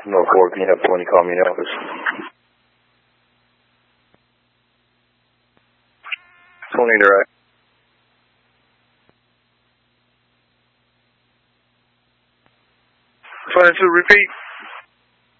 North 4 being up when you call me in the office. 20 direct. 22, repeat.